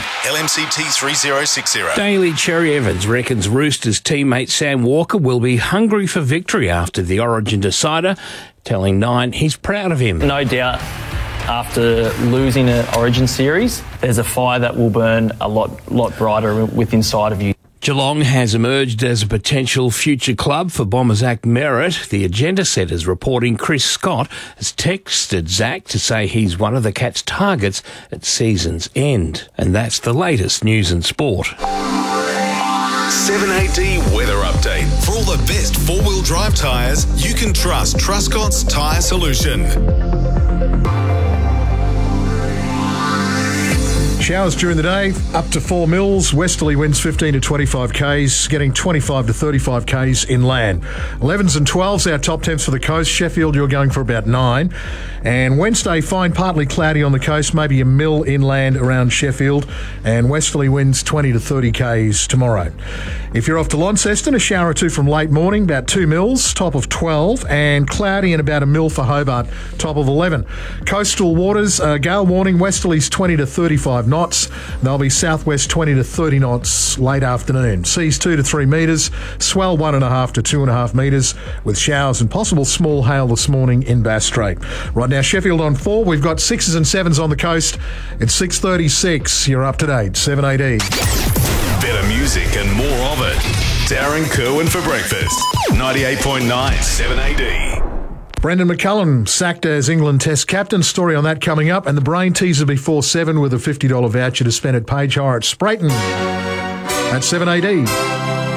LMCT 3060. Daily Cherry Evans reckons Roosters teammate Sam Walker will be hungry for victory after the Origin decider, telling Nine he's proud of him. No doubt, after losing an Origin series, there's a fire that will burn a lot brighter within inside of you. Geelong has emerged as a potential future club for Bombers Zach Merritt. The agenda setters reporting Chris Scott has texted Zach to say he's one of the Cats' targets at season's end. And that's the latest news and sport. 7AD weather update. For all the best four-wheel drive tyres, you can trust Truscott's Tyre Solution. Showers during the day, up to 4 mils. Westerly winds 15 to 25 k's, getting 25 to 35 k's inland. 11s and 12s, our top temps for the coast. Sheffield, you're going for about 9. And Wednesday, fine, partly cloudy on the coast, maybe a mil inland around Sheffield. And westerly winds 20 to 30 k's tomorrow. If you're off to Launceston, a shower or two from late morning, about 2 mils, top of 12. And cloudy and about a mil for Hobart, top of 11. Coastal waters, gale warning, westerlies 20 to 35 knots. They'll be southwest 20 to 30 knots late afternoon. Seas 2 to 3 metres, swell 1.5 to 2.5 metres, with showers and possible small hail this morning in Bass Strait. Right now, Sheffield on 4. We've got 6s and 7s on the coast. It's 6:36. You're up to date. 7AD. Better music and more of it. Darren Kerwin for breakfast. 98.9 7AD. Brendan McCullum sacked as England Test captain. Story on that coming up. And the brain teaser before 7 with a $50 voucher to spend at Page Hire at Sprayton. That's 7AD.